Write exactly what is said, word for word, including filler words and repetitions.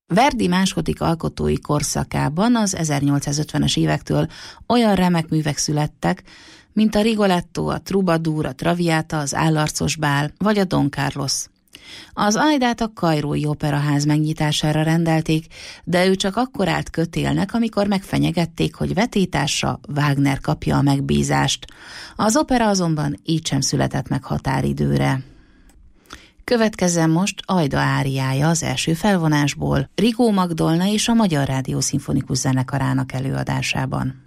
Verdi második alkotói korszakában az ezernyolcszázötvenes évektől olyan remek művek születtek, mint a Rigoletto, a Troubadour, a Traviata, az Állarcos bál vagy a Don Carlos. Az Aidát a kairói operaház megnyitására rendelték, de ő csak akkor állt kötélnek, amikor megfenyegették, hogy vetétársa Wagner kapja a megbízást. Az opera azonban így sem született meg határidőre. Következzen most Aida áriája az első felvonásból, Rigó Magdolna és a Magyar Rádió Szimfonikus Zenekarának előadásában.